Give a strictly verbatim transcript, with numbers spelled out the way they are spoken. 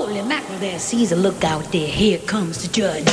Holy mackerel, there, Caesar, look out there. Here comes the judge.